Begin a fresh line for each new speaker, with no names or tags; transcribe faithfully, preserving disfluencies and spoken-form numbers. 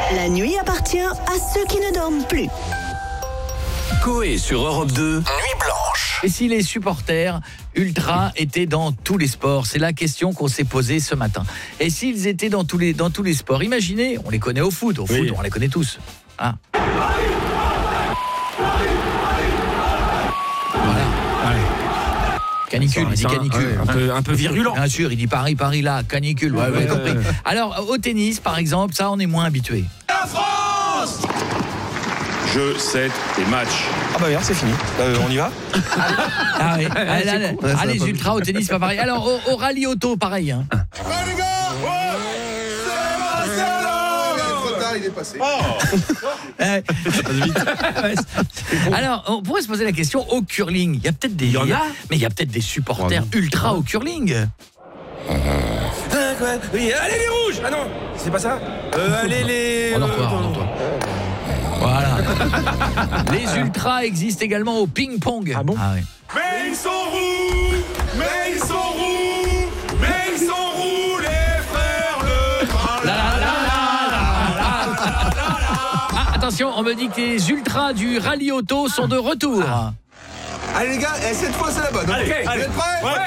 La nuit appartient à ceux qui ne dorment plus.
Coé sur Europe deux, Nuit Blanche.
Et si les supporters ultra étaient dans tous les sports? C'est la question qu'on s'est posée ce matin. Et s'ils étaient dans tous les, dans tous les sports? Imaginez, on les connaît au foot, au oui. foot, on les connaît tous. Hein? Voilà. Ouais. Canicule, il dit canicule.
Ouais, un, peu, un peu virulent.
Bien sûr, il dit Paris, Paris là, canicule. Ouais, ouais, ouais, compris. Ouais. Alors, au tennis, par exemple, ça, on est moins habitué.
La France! Jeu, set et match.
Ah bah bien, c'est fini. Euh, on y va?
Ah oui. Ah, là, là, cool. ah, les ultras au tennis, pas pareil. Alors, au, au rallye auto, pareil. Hein.
Ouais, les gars! Ouais! C'est Marcelo! Il est trop tard, il est passé.
Oh! Alors, on pourrait se poser la question au curling. Il y a peut-être des,
il y en a,
mais il y a peut-être des supporters oh, ultra au curling.
Oui, allez les rouges! Ah non, c'est pas ça. Euh, allez les.
Rendors-toi, rendors-toi. Voilà. Les ultras existent également au ping-pong.
Ah bon?
Ah oui.
Mais ils sont roux! Mais ils sont roux! Mais ils sont roux, les frères le train.
La la la la la la. Ah, attention, on me dit que les ultras du rallye auto sont de retour.
Allez les gars, cette fois c'est la bonne.
Allez,
okay.
allez.
Vous êtes prêts?
Ouais.